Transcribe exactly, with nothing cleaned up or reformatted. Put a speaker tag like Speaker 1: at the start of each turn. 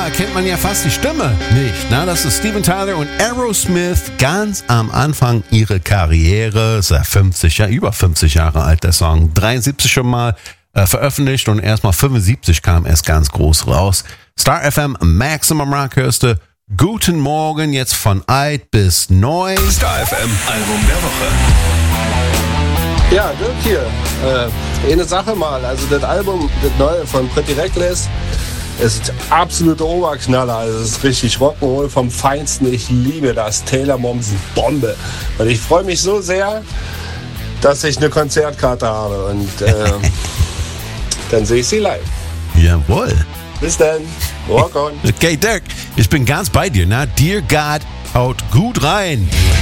Speaker 1: da erkennt man ja fast die Stimme nicht. Na, das ist Steven Tyler und Aerosmith ganz am Anfang ihrer Karriere. Ist ja fünfzig, ja, über fünfzig Jahre alt, der Song. dreiundsiebzig schon mal äh, veröffentlicht und erst mal fünfundsiebzig kam erst ganz groß raus. Star F M, Maximum Rock hörst du. Guten Morgen, jetzt von alt bis neu.
Speaker 2: Star F M, Album der Woche.
Speaker 3: Ja, Dirk hier. Äh, eine Sache mal, also das Album, das neue von Pretty Reckless, ist absolute Oberknaller. Also es ist richtig Rock'n'Roll vom Feinsten. Ich liebe das. Taylor Momsen Bombe. Und ich freue mich so sehr, dass ich eine Konzertkarte habe. Und äh, dann sehe ich sie live.
Speaker 1: Jawohl.
Speaker 3: Bis dann. Rock on.
Speaker 1: Okay, Dirk, ich bin ganz bei dir. Na, Dear God, haut gut rein.